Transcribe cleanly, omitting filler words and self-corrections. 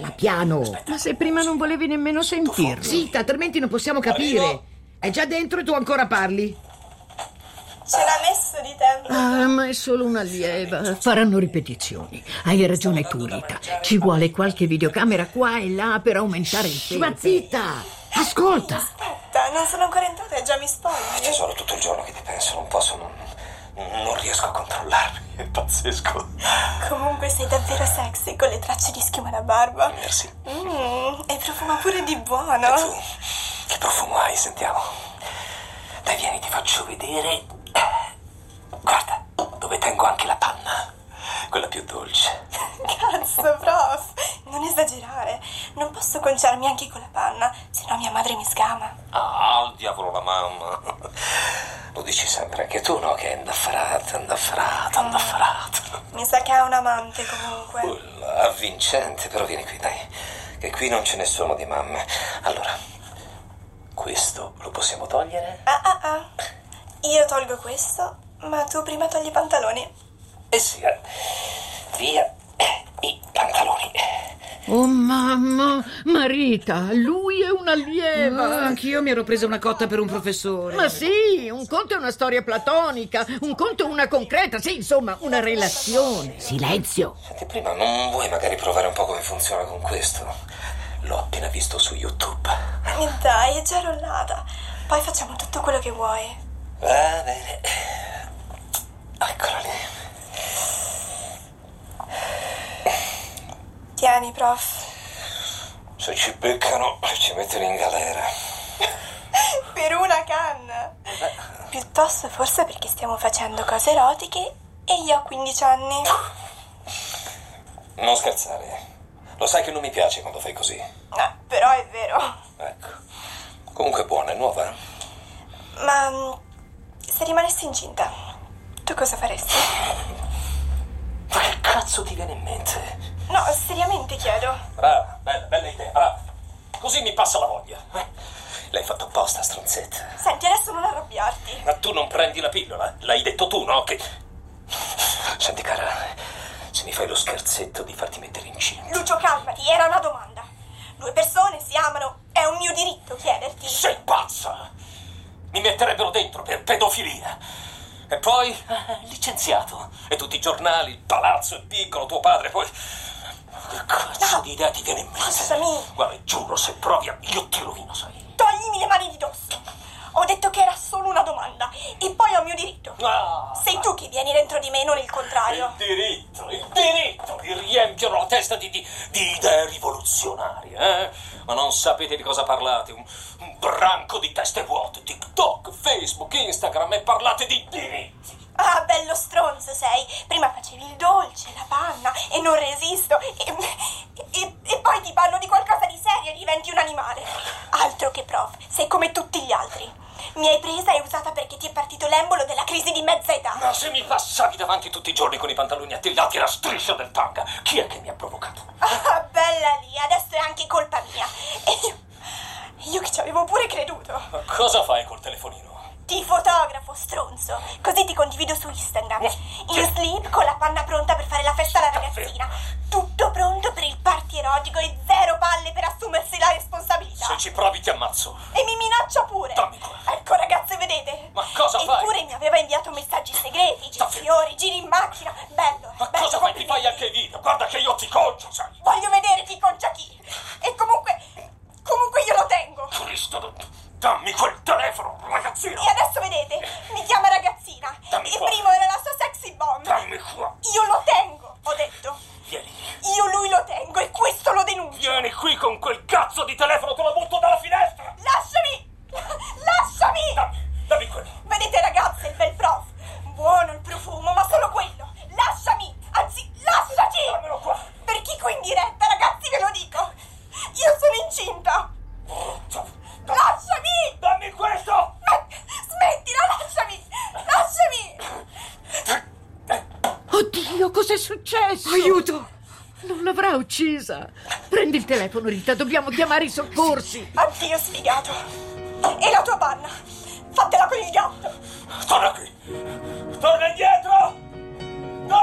Parla piano. Aspetta. Ma se prima non volevi nemmeno sentirlo. Zitta, altrimenti non possiamo capire. Arrivo. È già dentro e tu ancora parli. Ce l'ha messo di tempo. Ah, ma è solo una lieva. Faranno ripetizioni. Hai ragione tu, Rita. Ci vuole qualche videocamera qua e là per aumentare il tempo. Ma zitta! Ascolta! Aspetta, non sono ancora entrata e già mi spogli. C'è solo tutto il giorno che ti penso, non posso, non riesco a controllarmi, è pazzesco. Comunque sei davvero sexy con le tracce di schiuma alla barba. Merci. E profuma pure di buono. E tu? Che profumo hai? Sentiamo. Dai, vieni, ti faccio vedere. Guarda, dove tengo anche la panna. Quella più dolce. Cazzo, prof, non esagerare. Non posso conciarmi anche con la panna, se no mia madre mi scama. Ah, al diavolo la mamma. Lo dici sempre anche tu, no? Che è indaffarata. Mi sa che ha un amante comunque. Avvincente, però vieni qui, dai. Che qui non ce ne sono di mamme. Allora, questo lo possiamo togliere? Io tolgo questo, ma tu prima togli i pantaloni. Sì, via i pantaloni. Oh mamma, Marita, lui è una lieva. Anch'io mi ero presa una cotta per un professore. Ma sì, un conto è una storia platonica, un conto è una concreta, sì, insomma, una relazione. Silenzio. Senti, prima non vuoi magari provare un po' come funziona con questo? L'ho appena visto su YouTube. E dai, è già rollata. Poi facciamo tutto quello che vuoi. Va bene. Eccola lì. Tieni, prof. Se ci beccano, ci mettono in galera. Per una canna. Piuttosto forse perché stiamo facendo cose erotiche e io ho 15 anni. Non scherzare. Lo sai che non mi piace quando fai così. Però è vero. Ecco. Comunque è buona, è nuova. Ma se rimanessi incinta, tu cosa faresti? Ma che cazzo ti viene in mente? No, seriamente chiedo. Brava, bella idea, brava. Così mi passa la voglia. L'hai fatto apposta, stronzetta. Senti, adesso non arrabbiarti. Ma tu non prendi la pillola? L'hai detto tu, no? Che... Senti, cara, se mi fai lo scherzetto di farti mettere incinta... Lucio, calmati, era una domanda. 2 persone si amano, è un mio diritto chiederti. Sei pazza! Mi metterebbero dentro per pedofilia. E poi, licenziato. E tutti i giornali, il palazzo è piccolo, tuo padre, poi... Che cazzo di idea ti viene in mente? Lasciami. Guarda, giuro, se provi a... Io ti rovino, sai. Toglimi le mani di dosso. Ho detto che era solo una domanda e poi ho il mio diritto. Sei tu che vieni dentro di me, non il contrario. Il diritto! Vi riempiono la testa di idee rivoluzionarie, eh? Ma non sapete di cosa parlate, un branco di teste vuote, TikTok, Facebook, Instagram, e parlate di diritti. Ah, bello stronzo sei. Prima facevi il dolce, la panna e non resisto e poi ti parlo di qualcosa di serio e diventi un animale. Altro che prof, sei come tutti gli altri. Mi hai presa e usata perché ti è partito l'embolo della crisi di mezza età. Ma se mi passavi davanti tutti i giorni con i pantaloni attillati e la striscia del tanga, chi è che mi ha provocato? Ah, bella lì, adesso è anche colpa mia. E io che ci avevo pure creduto. Ma cosa fai col telefonino? Ti fotografo, stronzo. Così ti condivido su Instagram. In slip con la panna pronta per fare la festa alla ragazzina. Tutto pronto per il party erotico e 0 palle per assumersi la responsabilità. Se ci provi ti ammazzo. E mi minaccia pure. Dammi qua. Ecco ragazze, vedete? Ma cosa fai? Eppure mi aveva inviato messaggi segreti, fiori, giri in macchina. Bello. Ma bello, cosa fai? Ti fai anche i video. Guarda che io ti concio, sai. Voglio vedere chi concia chi. E comunque io lo tengo. Cristo, dammi quel telefono, ragazzina. E adesso vedete, mi chiama ragazzina. Dammi E qua. prima era la sua sexy bomb. Dammi qua. Io lo tengo, ho detto. Vieni. Io lui lo tengo e questo lo denuncio. Vieni qui con quel cazzo di telefono, te lo butto dalla finestra. Lasciami! Lasciami! Dammi quello. Vedete ragazze, il bel prof. Buono il profumo, ma solo quello. Lasciami! Anzi, lasciati! Dammelo qua. Per chi qui in diretta, ragazzi, ve lo dico. Io sono incinta. Lasciami! Dammi questo. Ma smettila, lasciami! Lasciami! Oddio, cos'è successo? Aiuto! Non l'avrà uccisa. Prendi il telefono, Rita, dobbiamo chiamare i soccorsi. Addio, sfigato. E la tua panna? Fatela con il gatto. Torna qui. Torna indietro.